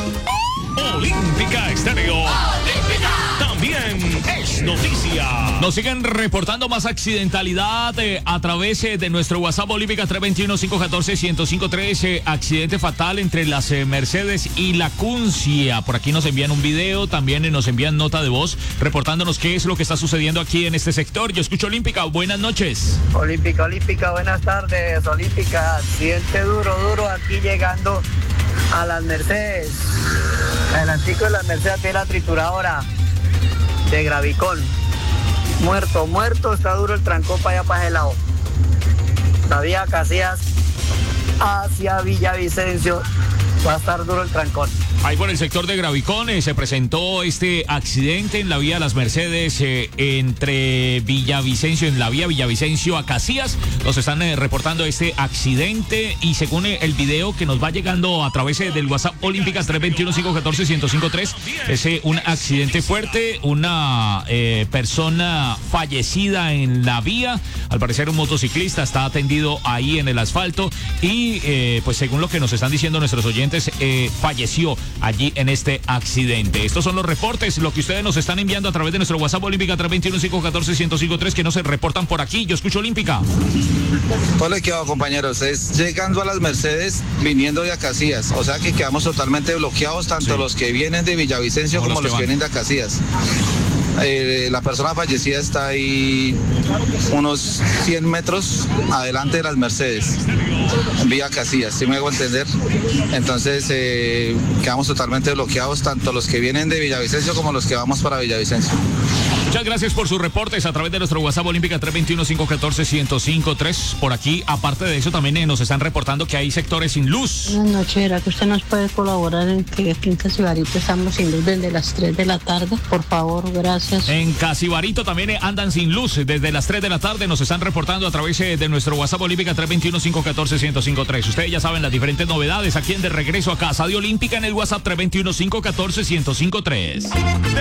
Olímpica Estéreo. También es noticia. Nos siguen reportando más accidentalidad a través de nuestro WhatsApp Olímpica 321-514-1053. Accidente fatal entre las Mercedes y la Cuncia. Por aquí nos envían un video, también nos envían nota de voz reportándonos qué es lo que está sucediendo aquí en este sector. Yo escucho Olímpica, buenas noches. Olímpica, buenas tardes. Olímpica, accidente duro aquí llegando a las Mercedes. Adelantico de las Mercedes tiene la trituradora de Gravicón. Muerto, está duro el trancón para allá, para ese lado. La vía Casillas hacia Villavicencio va a estar duro el trancón. Ahí por el sector de Gravicón se presentó este accidente en la vía Las Mercedes entre Villavicencio, en la vía Villavicencio a Casillas. Nos están reportando este accidente y según el video que nos va llegando a través del WhatsApp Olímpica 321-514-1053, es un accidente fuerte, una persona fallecida en la vía. Al parecer un motociclista está atendido ahí en el asfalto y pues según lo que nos están diciendo nuestros oyentes, falleció allí en este accidente. Estos son los reportes, lo que ustedes nos están enviando a través de nuestro WhatsApp Olímpica 321-514-1053 que no se reportan por aquí. Yo escucho Olímpica. Hola, ¿qué va, compañeros? Es llegando a las Mercedes, viniendo de Casillas. O sea que quedamos totalmente bloqueados, tanto los que vienen de Villavicencio como los que vienen de Casillas. La persona fallecida está ahí unos 100 metros adelante de las Mercedes, en vía Casillas, ¿sí me hago entender? Entonces quedamos totalmente bloqueados, tanto los que vienen de Villavicencio como los que vamos para Villavicencio. Muchas gracias por sus reportes a través de nuestro WhatsApp Olímpica 321-514-1053. Por aquí, aparte de eso, también nos están reportando que hay sectores sin luz. Buenas noches, ¿era que usted nos puede colaborar en que aquí en Casibarito estamos sin luz desde las 3 de la tarde? Por favor, gracias. En Casibarito también andan sin luz desde las 3 de la tarde. Nos están reportando a través de nuestro WhatsApp Olímpica 321-514-1053. Ustedes ya saben las diferentes novedades aquí en De Regreso a Casa de Olímpica en el WhatsApp 321-514-1053.